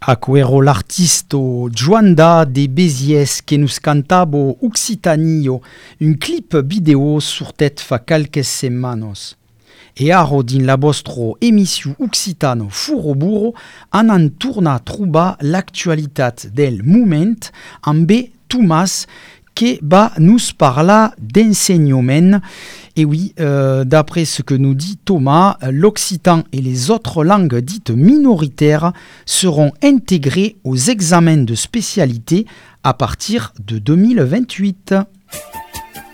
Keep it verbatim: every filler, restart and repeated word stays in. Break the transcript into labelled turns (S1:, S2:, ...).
S1: Acuero l'artisto Joanda de Béziès que nous cantabo Occitanio, un clip vidéo sur tête fa quelques semanas. E aro din la vostro emission Occitano Furo Burro an an torna a trobar l'actualitat del moment amb Thomas qui va nous parler d'enseignement. Et oui, euh, d'après ce que nous dit Thomas, l'occitan et les autres langues dites minoritaires seront intégrées aux examens de spécialité à partir de deux mille vingt-huit.